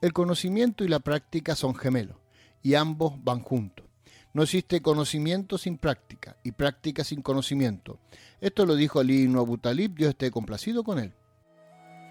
El conocimiento y la práctica son gemelos, y ambos van juntos. No existe conocimiento sin práctica, y práctica sin conocimiento. Esto lo dijo Ali ibn Abu Talib, Dios esté complacido con él.